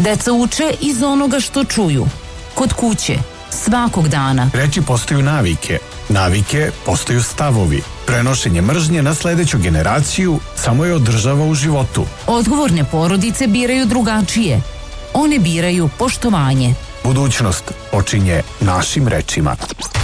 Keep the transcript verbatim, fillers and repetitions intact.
Deca uče iz onoga što čuju. Kod kuće, svakog dana. Reči postaju navike, navike postaju stavovi. Prenošenje mržnje na sledeću generaciju samo je održava u životu. Odgovorne porodice biraju drugačije. One biraju poštovanje. Budućnost počinje našim rečima.